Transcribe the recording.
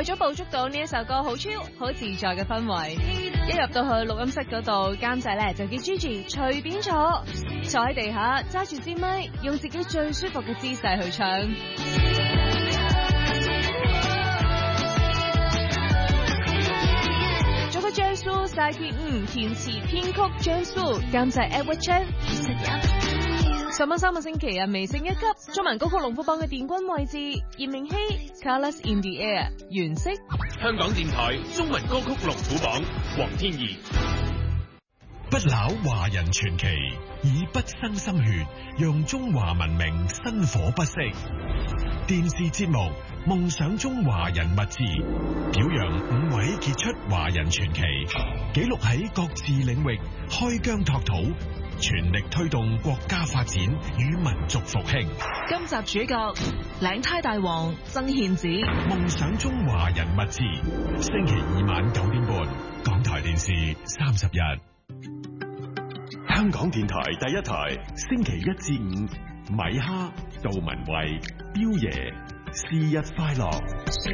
咗捕捉到呢一首歌好超好自在嘅氛圍，一入到去錄音室嗰度，監製咧就叫 Gigi 隨便坐喺地下，揸住支咪，用自己最舒服嘅姿勢去唱。作曲張蘇、晒鐵填詞編曲張蘇，監製 Edward Chan。上翻3個星期啊，微升一級，中文歌曲龍虎榜嘅殿軍位置，葉明熙 Colors in the Air 原色。 香港電台中文歌曲龍虎榜，黃天怡。 不朽華人傳奇，以畢生心血，讓中華文明薪火不息。電視節目《夢想中華人物誌》，表揚5位傑出華人傳奇，記錄喺各自領域開疆拓土，全力推動國家發展與民族復興。 今集主角領呔大王曾憲梓。 夢想中華人物誌，星期2晚9點半，港台電視31。香港電台第一台，星期1至5，米哈、杜文蔚、彪爺，是日快樂。